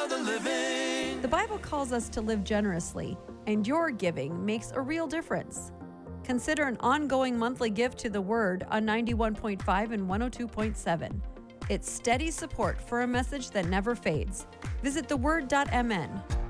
for the living. The Bible calls us to live generously, and your giving makes a real difference. Consider an ongoing monthly gift to the Word on 91.5 and 102.7. It's steady support for a message that never fades. Visit theword.mn.